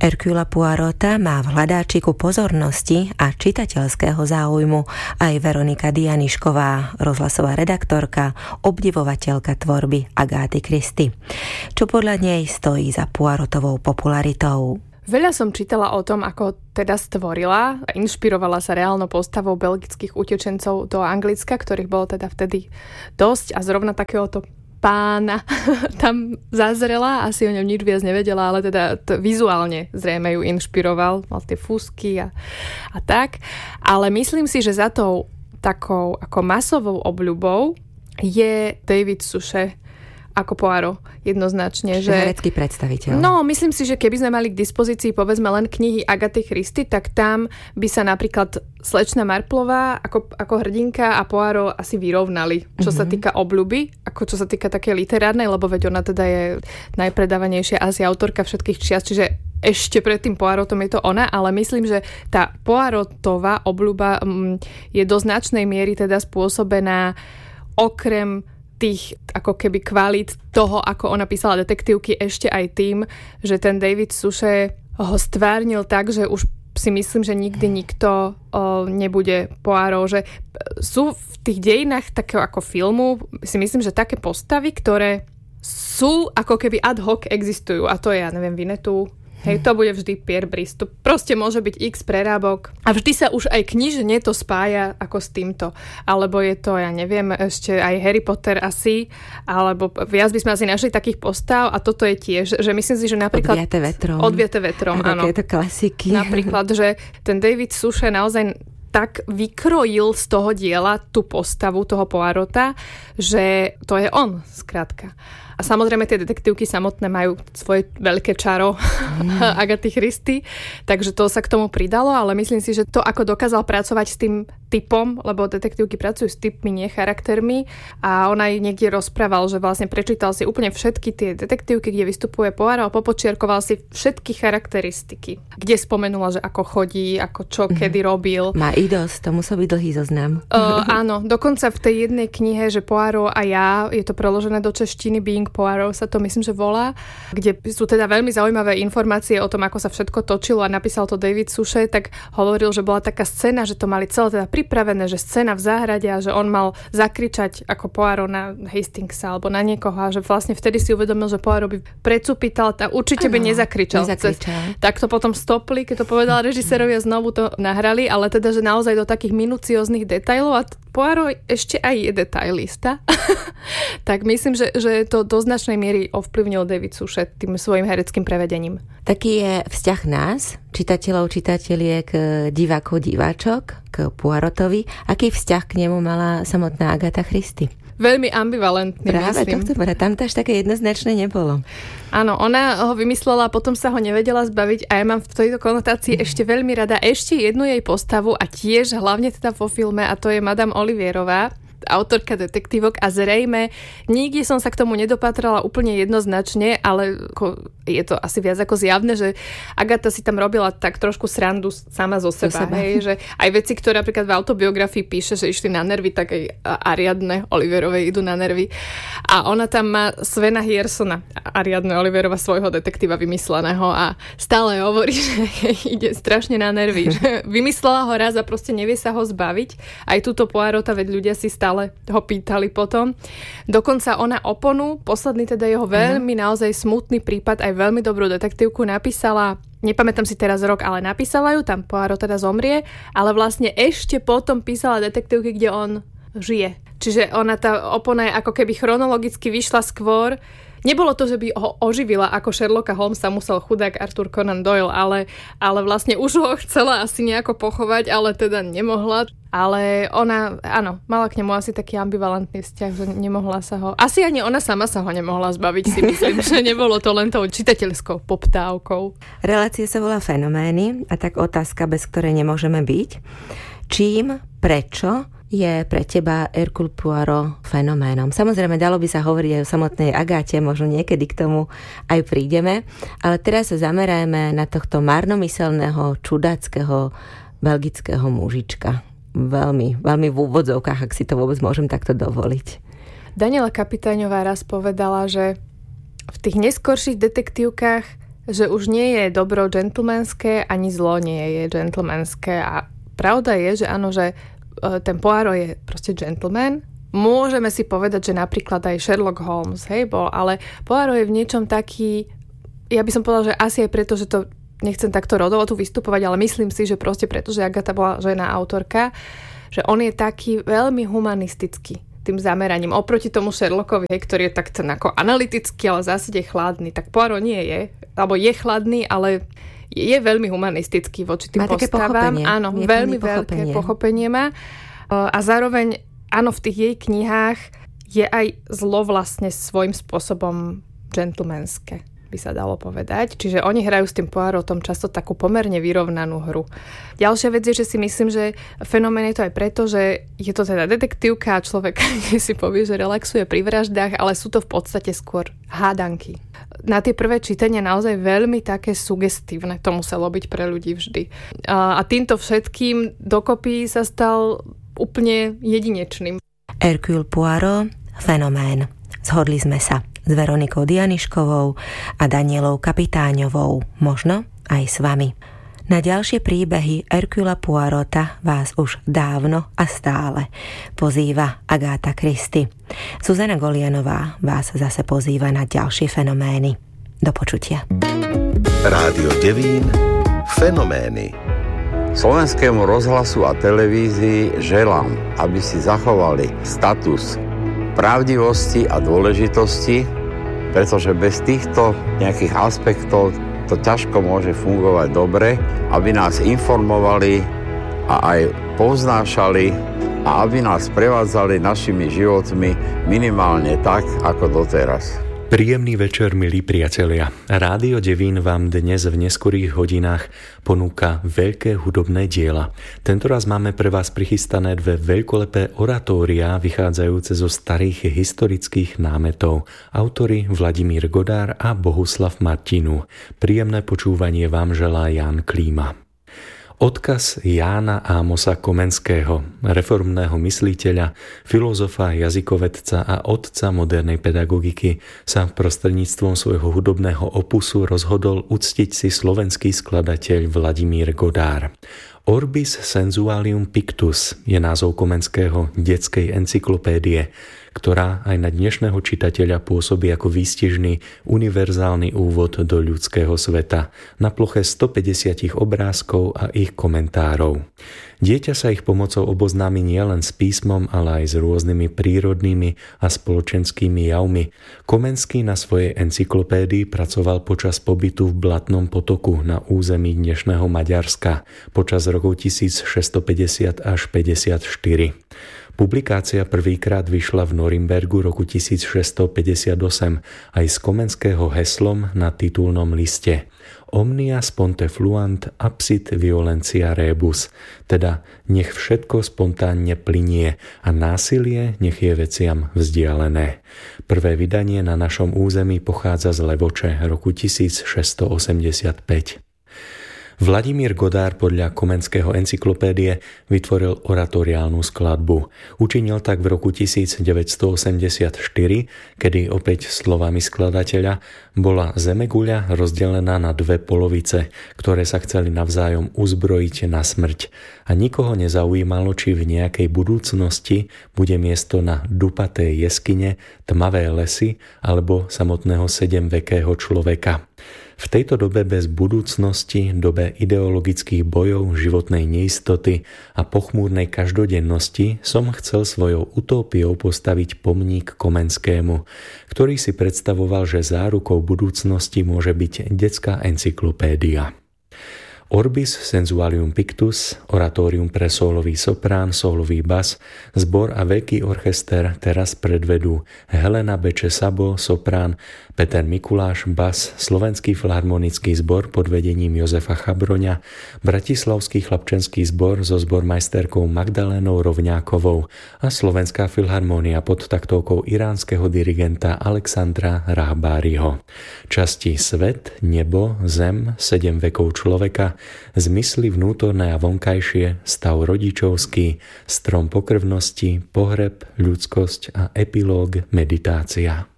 Hercula Poirota má v hľadáčiku pozornosti a čitateľského záujmu aj Veronika Dianišková, rozhlasová redaktorka, obdivovateľka tvorby Agáty Christie, čo podľa nej stojí za Poirotovou popularitou. Veľa som čítala o tom, ako teda stvorila a inšpirovala sa reálnou postavou belgických utečencov do Anglicka, ktorých bolo teda vtedy dosť a zrovna takéhoto pána tam zazrela, asi o ňom nič viac nevedela, ale teda vizuálne zrejme ju inšpiroval, mal tie fúsky a tak. Ale myslím si, že za tou takou ako masovou obľubou je David Suchet ako Poirot, jednoznačne. Že herecký predstaviteľ. No, myslím si, že keby sme mali k dispozícii povedzme len knihy Agaty Christie, tak tam by sa napríklad slečna Marplová ako hrdinka a Poirot asi vyrovnali, čo sa týka obľuby, ako čo sa týka také literárnej, lebo veď ona teda je najpredávanejšia asi autorka všetkých čias, čiže ešte pred tým Poirotom je to ona, ale myslím, že tá Poirotová obľuba je do značnej miery teda spôsobená okrem tých ako keby kvalít toho, ako ona písala detektívky, ešte aj tým, že ten David Suchet ho stvárnil tak, že už si myslím, že nikdy nikto nebude Poirot, že sú v tých dejinách takého ako filmu, si myslím, že také postavy, ktoré sú ako keby ad hoc existujú, a to je, ja neviem, Winnetou. Hej, to bude vždy Pierre Brice. To proste môže byť x prerábok. A vždy sa už aj knižne to spája ako s týmto. Alebo je to, ja neviem, ešte aj Harry Potter asi, alebo viac by sme asi našli takých postav a toto je tiež, že myslím si, že napríklad Odviaté vetrom, áno. Takéto klasiky. Napríklad, že ten David Suchet naozaj tak vykrojil z toho diela tú postavu toho Poirota, že to je on, skrátka. A samozrejme tie detektívky samotné majú svoje veľké čaro Agaty Christie, takže to sa k tomu pridalo, ale myslím si, že to, ako dokázal pracovať s tým typom, lebo detektívky pracujú s typmi, nie charaktermi, a on aj niekde rozprával, že vlastne prečítal si úplne všetky tie detektívky, kde vystupuje Poirot a popočiarkoval si všetky charakteristiky, kde spomenula, že ako chodí, ako čo, kedy robil. Má dosť, to musel byť dlhý zoznam. Áno, dokonca v tej jednej knihe, že Poirot a ja, je to preložené do češtiny, Being Poirot sa to myslím, že volá, kde sú teda veľmi zaujímavé informácie o tom, ako sa všetko točilo, a napísal to David Suchet, tak hovoril, že bola taká scéna, že to mali celé teda pripravené, že scéna v záhrade a že on mal zakričať ako Poirot na Hastingsa alebo na niekoho, a že vlastne vtedy si uvedomil, že Poirot by precupital, určite by nezakričal. Tak to potom stopli, keď to povedal režisérovi a znovu to nahrali, ale teda, že naozaj do takých minucióznych detailov, a Poirot ešte aj je detailista. Tak myslím, že to do značnej miery ovplyvnil David Suchet tým svojim hereckým prevedením. Taký je vzťah nás, čitateľov, čitateliek, divákov, diváčok k Poirotovi. Aký vzťah k nemu mala samotná Agatha Christie? Veľmi ambivalentný, práve myslím. Tam to až také jednoznačné nebolo. Áno, ona ho vymyslela, potom sa ho nevedela zbaviť, a ja mám v tejto konotácii ešte veľmi rada ešte jednu jej postavu, a tiež hlavne teda vo filme, a to je Madame Olivierová, autorka detektívok, a zrejme nikdy som sa k tomu nedopatrala úplne jednoznačne, ale je to asi viac ako zjavné, že Agatha si tam robila tak trošku srandu sama zo seba. Hej, že aj veci, ktoré napríklad v autobiografii píše, že išli na nervy, tak aj Ariadne Olivierovej idú na nervy. A ona tam má Svena Hiersona, Ariadne Olivierova, svojho detektíva vymysleného, a stále hovorí, že ide strašne na nervy. Že vymyslela ho raz a proste nevie sa ho zbaviť. Aj túto Poirota, veď ľudia si stále ho pýtali potom. Dokonca ona Oponu, posledný teda jeho veľmi naozaj smutný prípad, aj veľmi dobrú detektívku napísala, nepamätám si teraz rok, ale napísala ju, tam Poirot teda zomrie, ale vlastne ešte potom písala detektívky, kde on žije. Čiže ona, tá Opona je ako keby chronologicky vyšla skôr. Nebolo to, že by ho oživila ako Sherlocka Holmesa, musel chudák Arthur Conan Doyle, ale vlastne už ho chcela asi nejako pochovať, ale teda nemohla. Ale ona, áno, mala k nemu asi taký ambivalentný vzťah, že nemohla sa ho... Asi ani ona sama sa ho nemohla zbaviť, si myslím, že nebolo to len tou čitateľskou poptávkou. Relácia sa volá Fenomény, a tak otázka, bez ktorej nemôžeme byť. Čím, prečo je pre teba Hercule Poirot fenoménom? Samozrejme, dalo by sa hovoriť aj o samotnej Agáte, možno niekedy k tomu aj prídeme, ale teraz sa zamerajme na tohto marnomyselného, čudáckého belgického mužička. Veľmi, veľmi v úvodzovkách, ak si to vôbec môžem takto dovoliť. Daniela Kapitáňová raz povedala, že v tých neskorších detektívkach že už nie je dobro gentlemanské, ani zlo nie je gentlemanské. A pravda je, že áno, že ten Poirot je proste gentleman. Môžeme si povedať, že napríklad aj Sherlock Holmes, bol, ale Poirot je v niečom taký, ja by som povedala, že asi aj preto, že to nechcem takto rodovo tu vystupovať, ale myslím si, že proste preto, že Agatha bola žena autorka, že on je taký veľmi humanistický tým zameraním. Oproti tomu Sherlockovi, ktorý je tak ako analytický, ale v zásade chladný, tak Poirot nie je, alebo je chladný, ale je veľmi humanistický voči tým postavám. Áno, veľmi veľké pochopenie má. A zároveň, áno, v tých jej knihách je aj zlo vlastne svojím spôsobom gentlemanské, by sa dalo povedať. Čiže oni hrajú s tým Poirotom často takú pomerne vyrovnanú hru. Ďalšia vec je, že si myslím, že fenomén je to aj preto, že je to teda detektívka a človek si povie, že relaxuje pri vraždách, ale sú to v podstate skôr hádanky. Na tie prvé čítania naozaj veľmi také sugestívne to muselo byť pre ľudí vždy. A týmto všetkým dokopy sa stal úplne jedinečným. Hercule Poirot, fenomén. Zhodli sme sa s Veronikou Dianiškovou a Danielou Kapitáňovou, možno aj s vami. Na ďalšie príbehy Hercula Poirota vás už dávno a stále pozýva Agatha Christie. Zuzana Golianová vás zase pozýva na ďalšie fenomény. Do počutia. Rádio Devín, fenomény. Slovenskému rozhlasu a televízii želám, aby si zachovali status pravdivosti a dôležitosti, pretože bez týchto nejakých aspektov to ťažko môže fungovať dobre, aby nás informovali a aj povznášali a aby nás prevádzali našimi životmi minimálne tak, ako doteraz. Príjemný večer, milí priatelia. Rádio Devín vám dnes v neskorých hodinách ponúka veľké hudobné diela. Tentoraz máme pre vás prichystané dve veľkolepé oratória vychádzajúce zo starých historických námetov. Autori Vladimír Godár a Bohuslav Martinu. Príjemné počúvanie vám želá Ján Klíma. Odkaz Jána Ámosa Komenského, reformného mysliteľa, filozofa, jazykovedca a otca modernej pedagogiky, sa prostredníctvom svojho hudobného opusu rozhodol uctiť si slovenský skladateľ Vladimír Godár. Orbis Sensualium Pictus je názov Komenského detskej encyklopédie, ktorá aj na dnešného čitateľa pôsobí ako výstižný univerzálny úvod do ľudského sveta na ploche 150 obrázkov a ich komentárov. Dieťa sa ich pomocou oboznámi nielen s písmom, ale aj s rôznymi prírodnými a spoločenskými javmi. Komenský na svojej encyklopédii pracoval počas pobytu v Blatnom potoku na území dnešného Maďarska počas rokov 1650 až 54. Publikácia prvýkrát vyšla v Norimbergu roku 1658 aj s Komenského heslom na titulnom liste Omnia sponte fluant absit violencia rebus, teda nech všetko spontánne plynie a násilie nech je veciam vzdialené. Prvé vydanie na našom území pochádza z Levoče roku 1685. Vladimír Godár podľa Komenského encyklopédie vytvoril oratoriálnu skladbu. Učinil tak v roku 1984, kedy opäť slovami skladateľa bola zemeguľa rozdelená na dve polovice, ktoré sa chceli navzájom uzbrojiť na smrť. A nikoho nezaujímalo, či v nejakej budúcnosti bude miesto na dupaté jeskyne, tmavé lesy alebo samotného sedemvekého človeka. V tejto dobe bez budúcnosti, dobe ideologických bojov, životnej neistoty a pochmúrnej každodennosti som chcel svojou utópiou postaviť pomník Komenskému, ktorý si predstavoval, že zárukou budúcnosti môže byť detská encyklopédia. Orbis Sensualium Pictus, oratórium pre sólový soprán, sólový bas, zbor a veľký orchester teraz predvedú Helena Beče Sabo, soprán, Peter Mikuláš, bas, Slovenský filharmonický zbor pod vedením Jozefa Chabroňa, Bratislavský chlapčenský zbor so zbormajsterkou Magdalénou Rovňákovou a Slovenská filharmónia pod taktovkou iránskeho dirigenta Alexandra Rahbáriho. Časti Svet, nebo, zem, 7 vekov človeka, zmysly vnútorné a vonkajšie, stav rodičovský, strom pokrvnosti, pohreb, ľudskosť a epilóg meditácia.